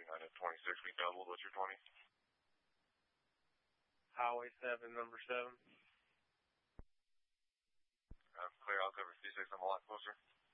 29 at 26, we doubled. What's your 20? Highway 7, number 7. Clear, I'll cover 36, I'm a lot closer.